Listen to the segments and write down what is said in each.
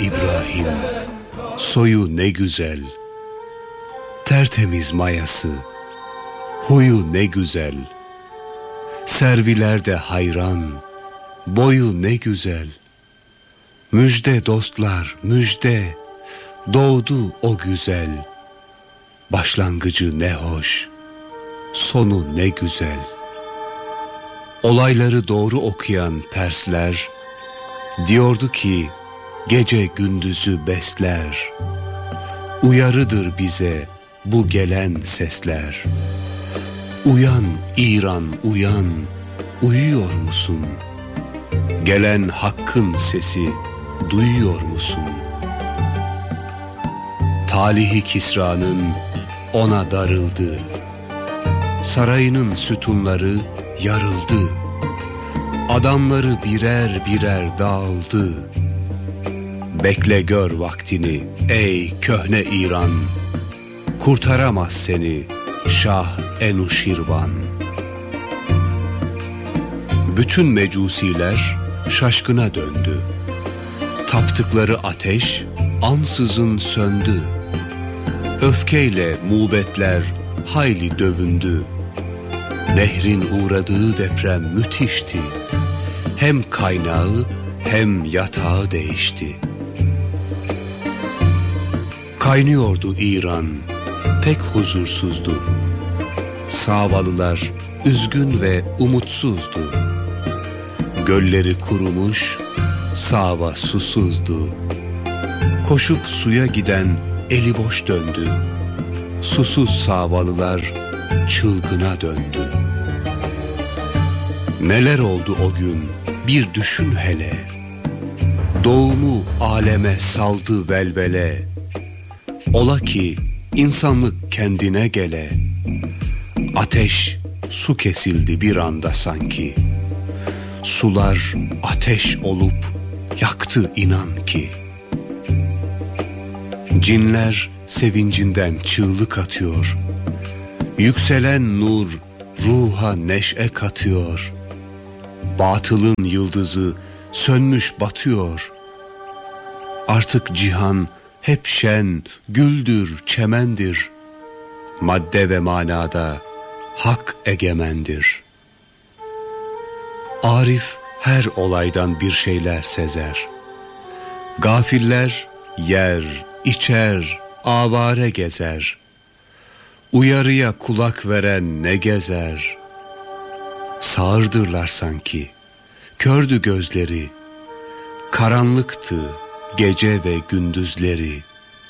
İbrahim, soyu ne güzel, tertemiz mayası, huyu ne güzel, servilerde hayran, boyu ne güzel. Müjde dostlar, müjde, doğdu o güzel. Başlangıcı ne hoş, sonu ne güzel. Olayları doğru okuyan Persler diyordu ki gece gündüzü besler. Uyarıdır bize bu gelen sesler. Uyan İran uyan, uyuyor musun? Gelen hakkın sesi duyuyor musun? Talihi Kisra'nın ona darıldı. Sarayının sütunları yarıldı. Adamları birer birer dağıldı. Bekle gör vaktini ey köhne İran. Kurtaramaz seni Şah Enuşirvan. Bütün mecusiler şaşkına döndü. Taptıkları ateş ansızın söndü. Öfkeyle mubetler hayli dövündü. Nehrin uğradığı deprem müthişti. Hem kaynağı hem yatağı değişti. Kaynıyordu İran, pek huzursuzdu. Savalılar üzgün ve umutsuzdu. Gölleri kurumuş, Sava susuzdu. Koşup suya giden eli boş döndü. Susuz Savalılar çılgına döndü. Neler oldu o gün bir düşün hele. Doğumu aleme saldı velvele. Ola ki insanlık kendine gele. Ateş su kesildi bir anda sanki. Sular ateş olup yaktı inan ki. Cinler sevincinden çığlık atıyor. Yükselen nur ruha neşe katıyor. Batılın yıldızı sönmüş batıyor. Artık cihan hep şen, güldür, çemendir. Madde ve manada hak egemendir. Arif her olaydan bir şeyler sezer. Gafiller yer, içer, avare gezer. Uyarıya kulak veren ne gezer. Sağırdırlar sanki, kördü gözleri. Karanlıktı gece ve gündüzleri.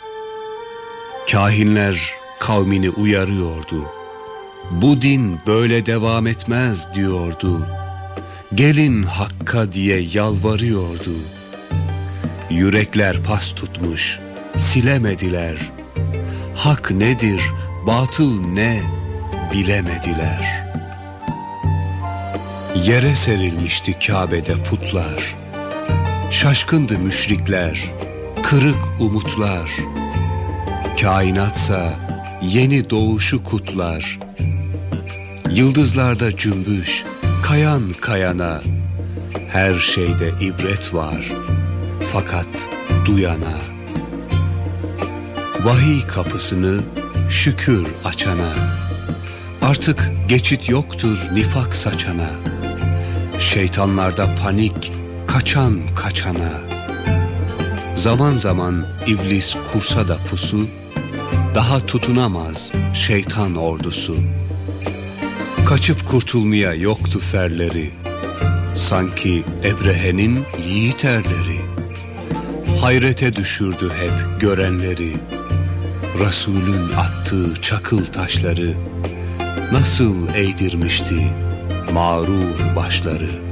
Kahinler kavmini uyarıyordu. Bu din böyle devam etmez diyordu. Gelin Hakk'a diye yalvarıyordu. Yürekler pas tutmuş, silemediler. Hak nedir, batıl ne bilemediler. Yere serilmişti Kabe'de putlar. Şaşkındı müşrikler, kırık umutlar. Kainatsa yeni doğuşu kutlar. Yıldızlarda cümbüş, kayan kayana. Her şeyde ibret var, fakat duyana. Vahiy kapısını şükür açana. Artık geçit yoktur nifak saçana. Şeytanlarda panik, kaçan kaçana. Zaman zaman iblis kursa da pusu, daha tutunamaz şeytan ordusu. Kaçıp kurtulmaya yoktu ferleri, sanki Ebrehe'nin yiğit erleri. Hayrete düşürdü hep görenleri, Resulün attığı çakıl taşları nasıl eğdirmişti mağrur başları.